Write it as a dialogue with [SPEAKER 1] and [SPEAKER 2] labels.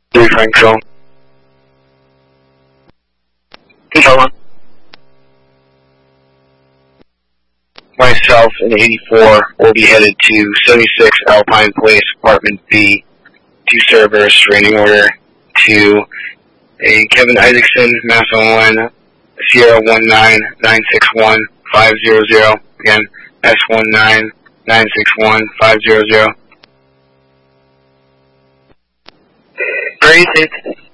[SPEAKER 1] 3 Frank Control. Control 1. Myself and 84 will be headed to 76 Alpine Place, Apartment B, to serve a restraining order to a Kevin Isaacson, Mass on Sierra 19961-500, again, S19961-500.
[SPEAKER 2] Where are you, Sid?